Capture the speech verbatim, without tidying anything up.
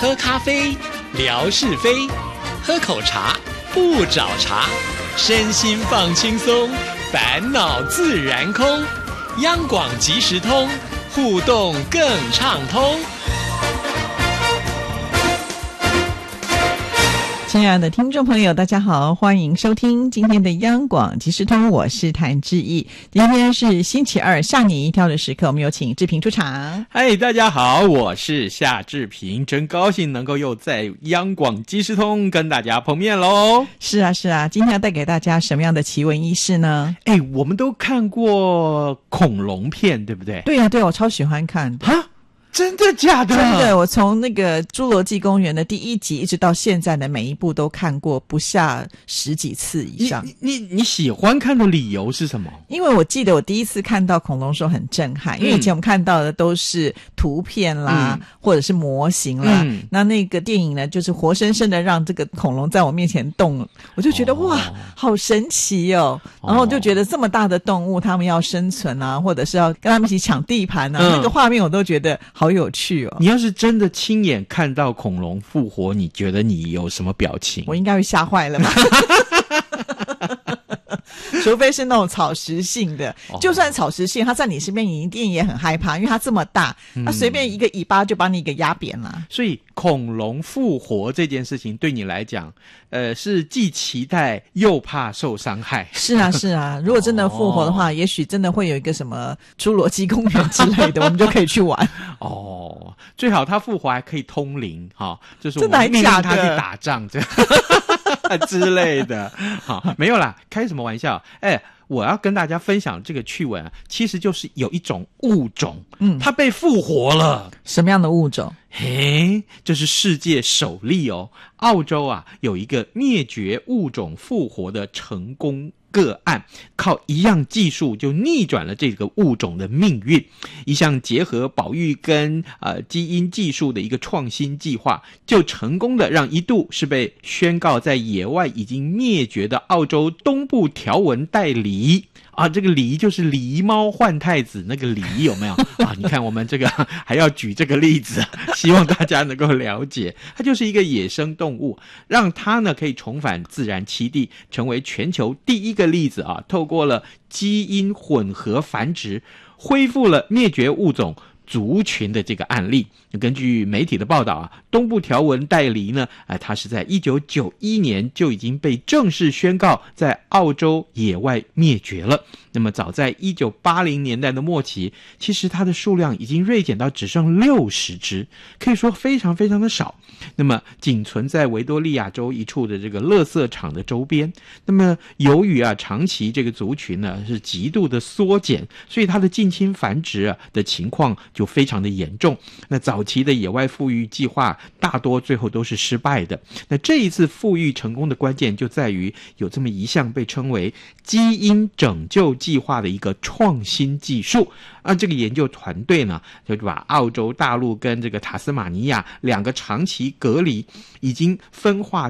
喝咖啡，聊是非；喝口茶，不找茬。身心放轻松，烦恼自然空。央广即时通，互动更畅通。 亲爱的听众朋友，大家好，欢迎收听今天的央广即时通，我是谭志毅。今天是星期二，吓你一跳的时刻，我们有请志平出场。 嗨，大家好，我是夏志平，真高兴能够又在央广即时通跟大家碰面咯。 是啊是啊，今天要带给大家什么样的奇闻异事呢？ 哎，我们都看过恐龙片，对不对？ 对啊对啊，我超喜欢看的。 哈？真的假的？ 真的，我从那个侏罗纪公园的第一集一直到现在的每一部都看过不下十几次以上。 你你 你, 你喜欢看的理由是什么？ 因为我记得我第一次看到恐龙的时候很震撼，因为以前我们看到的都是图片啦、嗯、或者是模型啦、嗯、那那个电影呢就是活生生的让这个恐龙在我面前动，我就觉得、哦、哇好神奇哦，然后就觉得这么大的动物他们要生存啊，或者是要跟他们一起抢地盘啊、嗯、那个画面我都觉得好有趣哦。 你要是真的亲眼看到恐龙复活，你觉得你有什么表情？ 我应该会吓坏了吧除非是那种草食性的、哦、就算草食性它在你身边你一定也很害怕，因为它这么大，它随便一个尾巴就把你给压扁了、嗯、 所以恐龙复活这件事情对你来讲呃，是既期待又怕受伤害。 是啊是啊，如果真的复活的话、哦、也许真的会有一个什么侏罗纪公园之类的我们就可以去玩哦，最好它复活还可以通灵、哦、就是我们命令它去打仗这样之类的。好，没有啦，开什么玩笑。哎，我要跟大家分享这个趣闻啊，其实就是有一种物种，嗯，它被复活了。 什么样的物种？ 嘿，这是世界首例哦。澳洲啊，有一个灭绝物种复活的成功个案，靠一样技术就逆转了这个物种的命运。一项结合保育跟呃基因技术的一个创新计划，就成功的让一度是被宣告在野外已经灭绝的澳洲东部条纹带狸啊，这个狸就是狸猫换太子那个狸，有没有啊？你看我们这个还要举这个例子，希望大家能够了解，它就是一个野生动物，让它呢可以重返自然栖地，成为全球第一个例子啊，透过了基因混合繁殖，恢复了灭绝物种族群的这个案例。根据媒体的报道啊，东部条纹带狸呢，呃，它是在一九九一年就已经被正式宣告在澳洲野外灭绝了。那么早在一九八零年代的末期，其实它的数量已经锐减到只剩六十只，可以说非常非常的少。那么仅存在维多利亚州一处的这个垃圾场的周边。那么由于啊长期这个族群呢是极度的缩减，所以它的近亲繁殖啊的情况就非常的严重。那早期的野外复育计划大多最后都是失败的。那这一次复育成功的关键就在于有这么一项被称为基因拯救计划的一个创新技术。啊，这个研究团队呢就把澳洲大陆跟这个塔斯马尼亚两个长期隔离已经分化